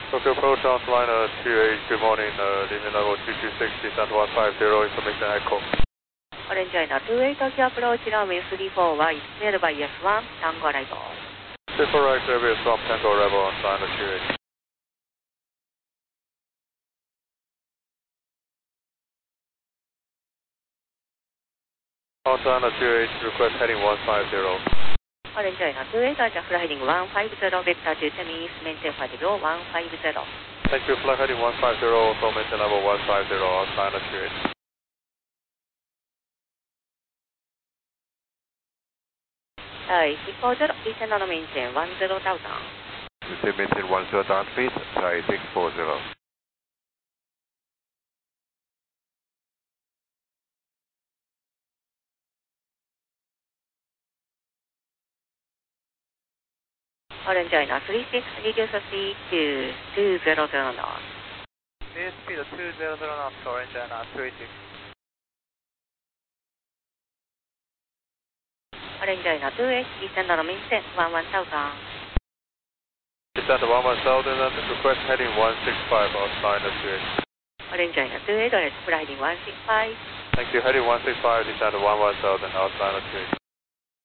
Tokyo Approach Liner 28, good morning, leaving level 226, descent 150, information echo. Orange China 28, Tokyo Approach, runway 34 right, cleared by F1, Tango arrival. Super right, clear from Tango arrival on Liner 28. On Liner 28, request heading 150. Orange China 28, fly heading 150, vector to Temis, maintain flight level 150. Thank you, fly heading 150, also maintain level 150 on Liner 28. Hi, 640, descend on maintain 10,000. Descend maintain 10,000 feet, fly 640. Orange China 36, reduce speed to 200 knots. Reduce speed to 200 knots, Orange China 36. Orange China 28, descend on maintain 11,000. Descent 11000 and request heading 165 on Liner 28. Orange China 28, fly heading 165. Thank you, heading 165, descent 11000 on Liner 28.